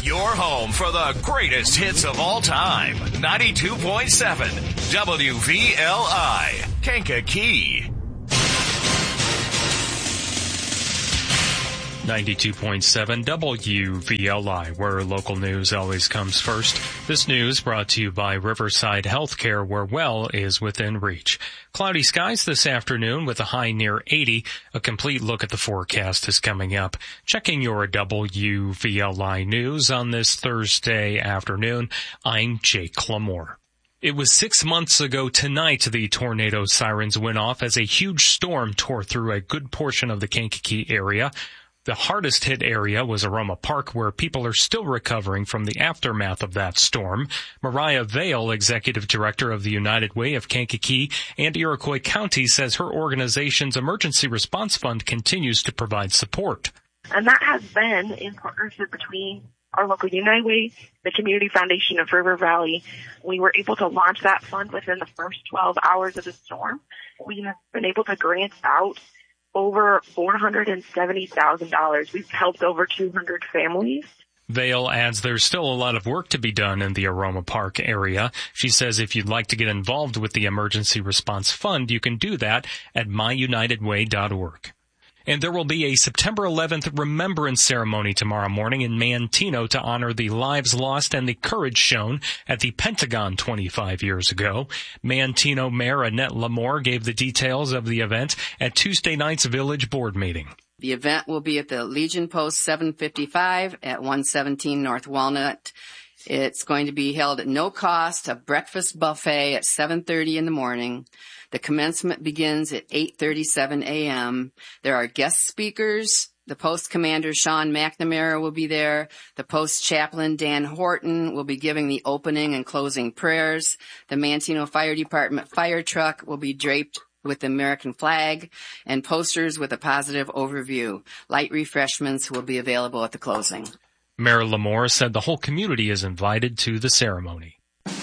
Your home for the greatest hits of all time. 92.7 WVLI, Kankakee. 92.7 WVLI, where local news always comes first. This news brought to you by Riverside Healthcare, where well is within reach. Cloudy skies this afternoon with a high near 80. A complete look at the forecast is coming up. Checking your WVLI news on this Thursday afternoon, I'm Jake Lamore. It was 6 months ago tonight the tornado sirens went off as a huge storm tore through a good portion of the Kankakee area. The hardest hit area was Aroma Park, where people are still recovering from the aftermath of that storm. Mariah Vale, Executive Director of the United Way of Kankakee and Iroquois County, says her organization's Emergency Response Fund continues to provide support. And that has been in partnership between our local United Way, the Community Foundation of River Valley. We were able to launch that fund within the first 12 hours of the storm. We have been able to grant out over $470,000. We've helped over 200 families. Vale adds there's still a lot of work to be done in the Aroma Park area. She says if you'd like to get involved with the Emergency Response Fund, you can do that at myunitedway.org. And there will be a September 11th remembrance ceremony tomorrow morning in Manteno to honor the lives lost and the courage shown at the Pentagon 25 years ago. Manteno Mayor Annette Lamore gave the details of the event at Tuesday night's village board meeting. The event will be at the Legion Post 755 at 117 North Walnut. It's going to be held at no cost, a breakfast buffet at 7:30 in the morning. The commencement begins at 8:37 a.m. There are guest speakers. The post commander, Sean McNamara, will be there. The post chaplain, Dan Horton, will be giving the opening and closing prayers. The Manteno Fire Department fire truck will be draped with the American flag and posters with a positive overview. Light refreshments will be available at the closing. Mayor Lamore said the whole community is invited to the ceremony.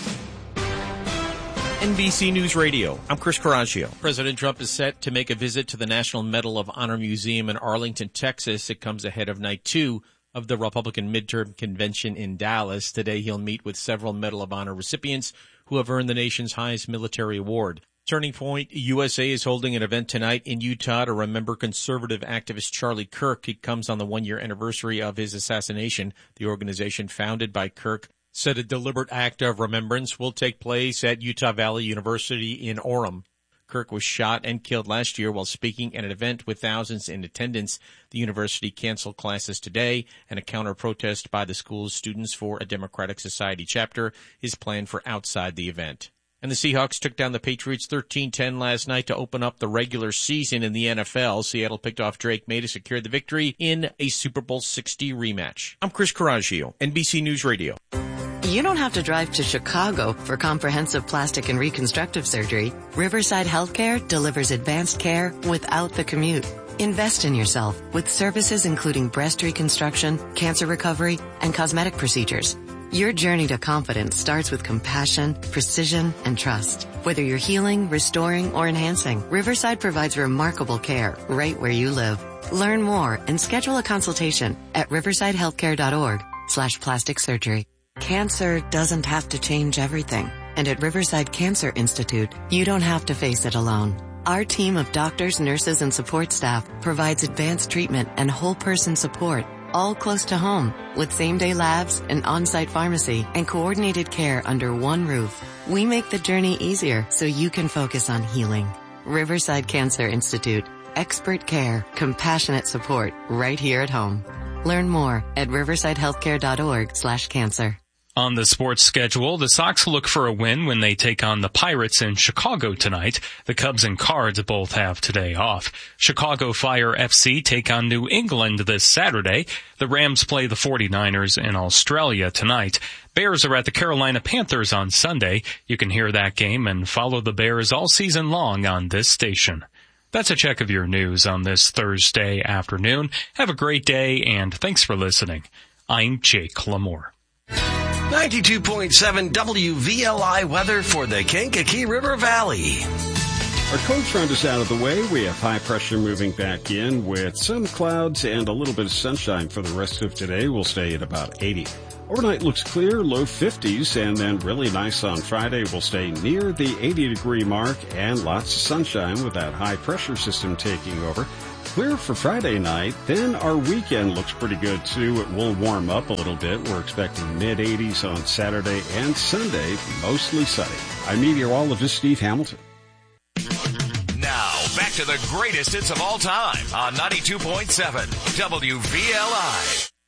NBC News Radio, I'm Chris Coraggio. President Trump is set to make a visit to the National Medal of Honor Museum in Arlington, Texas. It comes ahead of night 2 of the Republican midterm convention in Dallas. Today he'll meet with several Medal of Honor recipients who have earned the nation's highest military award. Turning Point USA is holding an event tonight in Utah to remember conservative activist Charlie Kirk. It comes on the 1-year anniversary of his assassination. The organization founded by Kirk said a deliberate act of remembrance will take place at Utah Valley University in Orem. Kirk was shot and killed last year while speaking at an event with thousands in attendance. The university canceled classes today, and a counter-protest by the school's Students for a Democratic Society chapter is planned for outside the event. And the Seahawks took down the Patriots 13-10 last night to open up the regular season in the NFL. Seattle picked off Drake May to secure the victory in a Super Bowl 60 rematch. I'm Chris Coraggio, NBC News Radio. You don't have to drive to Chicago for comprehensive plastic and reconstructive surgery. Riverside Healthcare delivers advanced care without the commute. Invest in yourself with services including breast reconstruction, cancer recovery, and cosmetic procedures. Your journey to confidence starts with compassion, precision, and trust. Whether you're healing, restoring, or enhancing, Riverside provides remarkable care right where you live. Learn more and schedule a consultation at riversidehealthcare.org/plastic surgery. Cancer doesn't have to change everything. And at Riverside Cancer Institute, you don't have to face it alone. Our team of doctors, nurses, and support staff provides advanced treatment and whole person support, all close to home, with same-day labs, an on-site pharmacy, and coordinated care under one roof. We make the journey easier so you can focus on healing. Riverside Cancer Institute. Expert care, compassionate support, right here at home. Learn more at riversidehealthcare.org/cancer. On the sports schedule, the Sox look for a win when they take on the Pirates in Chicago tonight. The Cubs and Cards both have today off. Chicago Fire FC take on New England this Saturday. The Rams play the 49ers in Australia tonight. Bears are at the Carolina Panthers on Sunday. You can hear that game and follow the Bears all season long on this station. That's a check of your news on this Thursday afternoon. Have a great day, and thanks for listening. I'm Jake Lamore. 92.7 WVLI weather for the Kankakee River Valley. Our cold front is out of the way. We have high pressure moving back in with some clouds and a little bit of sunshine for the rest of today. We'll stay at about 80. Overnight looks clear, low 50s, and then really nice on Friday. We'll stay near the 80-degree mark and lots of sunshine with that high pressure system taking over. Clear for Friday night. Then our weekend looks pretty good too. It will warm up a little bit. We're expecting mid-80s on Saturday and Sunday, mostly sunny. I'm meteorologist Steve Hamilton. Now, back to the greatest hits of all time on 92.7 WVLI.